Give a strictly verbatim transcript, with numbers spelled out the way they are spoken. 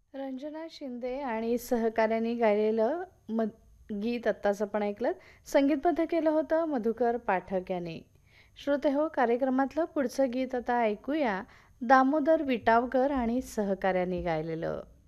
रंजना शिंदे आणि सहकाऱ्यांनी गायलेलं मद गीत आत्ताच आपण ऐकलं. संगीतबद्ध केलं होतं मधुकर पाठक यांनी. श्रोते हो, कार्यक्रमातलं पुढचं गीत आता ऐकूया. दामोदर विटावकर आणि सहकाऱ्यांनी गायलेलं.